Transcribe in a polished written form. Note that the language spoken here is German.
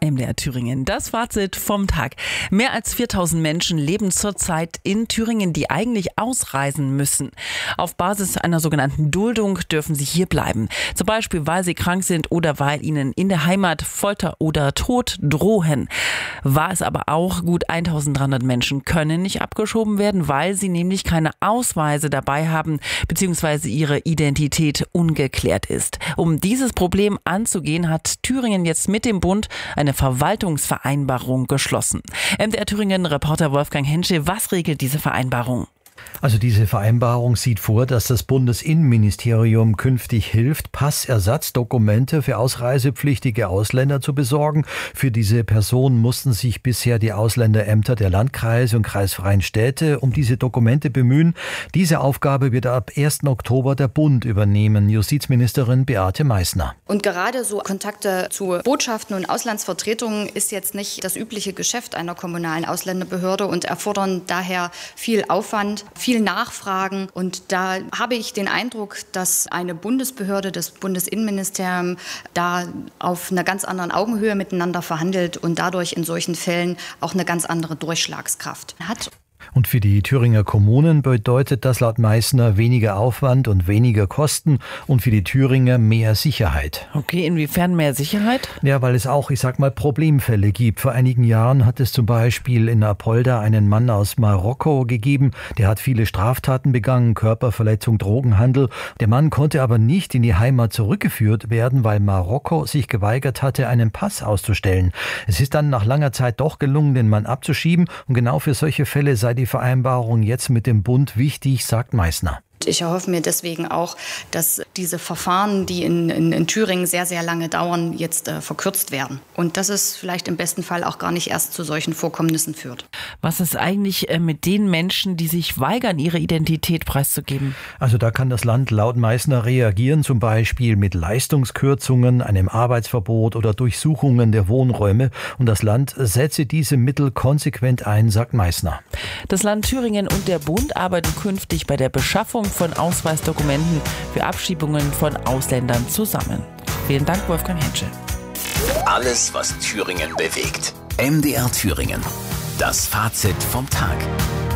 MDR Thüringen. Das Fazit vom Tag. Mehr als 4000 Menschen leben zurzeit in Thüringen, die eigentlich ausreisen müssen. Auf Basis einer sogenannten Duldung dürfen sie hier bleiben. Zum Beispiel, weil sie krank sind oder weil ihnen in der Heimat Folter oder Tod drohen. War es aber auch, gut 1300 Menschen können nicht abgeschoben werden, weil sie nämlich keine Ausweise dabei haben, beziehungsweise ihre Identität ungeklärt ist. Um dieses Problem anzugehen, hat Thüringen jetzt mit dem Bund eine Verwaltungsvereinbarung geschlossen. MDR Thüringen-Reporter Wolfgang Henschel, was regelt diese Vereinbarung? Also diese Vereinbarung sieht vor, dass das Bundesinnenministerium künftig hilft, Passersatzdokumente für ausreisepflichtige Ausländer zu besorgen. Für diese Personen mussten sich bisher die Ausländerämter der Landkreise und kreisfreien Städte um diese Dokumente bemühen. Diese Aufgabe wird ab 1. Oktober der Bund übernehmen. Justizministerin Beate Meißner. Und gerade so Kontakte zu Botschaften und Auslandsvertretungen ist jetzt nicht das übliche Geschäft einer kommunalen Ausländerbehörde und erfordern daher viel Aufwand, viel Nachfragen. Und da habe ich den Eindruck, dass eine Bundesbehörde, das Bundesinnenministerium, da auf einer ganz anderen Augenhöhe miteinander verhandelt und dadurch in solchen Fällen auch eine ganz andere Durchschlagskraft hat. Und für die Thüringer Kommunen bedeutet das laut Meißner weniger Aufwand und weniger Kosten und für die Thüringer mehr Sicherheit. Okay, inwiefern mehr Sicherheit? Ja, weil es auch, Problemfälle gibt. Vor einigen Jahren hat es zum Beispiel in Apolda einen Mann aus Marokko gegeben, der hat viele Straftaten begangen, Körperverletzung, Drogenhandel. Der Mann konnte aber nicht in die Heimat zurückgeführt werden, weil Marokko sich geweigert hatte, einen Pass auszustellen. Es ist dann nach langer Zeit doch gelungen, den Mann abzuschieben und genau für solche Fälle sei die Vereinbarung jetzt mit dem Bund wichtig, sagt Meißner. Ich erhoffe mir deswegen auch, dass diese Verfahren, die in Thüringen sehr, sehr lange dauern, jetzt verkürzt werden. Und dass es vielleicht im besten Fall auch gar nicht erst zu solchen Vorkommnissen führt. Was ist eigentlich mit den Menschen, die sich weigern, ihre Identität preiszugeben? Also da kann das Land laut Meißner reagieren, zum Beispiel mit Leistungskürzungen, einem Arbeitsverbot oder Durchsuchungen der Wohnräume. Und das Land setze diese Mittel konsequent ein, sagt Meißner. Das Land Thüringen und der Bund arbeiten künftig bei der Beschaffung von Ausweisdokumenten für Abschiebungen von Ausländern zusammen. Vielen Dank, Wolfgang Henschel. Alles, was Thüringen bewegt. MDR Thüringen. Das Fazit vom Tag.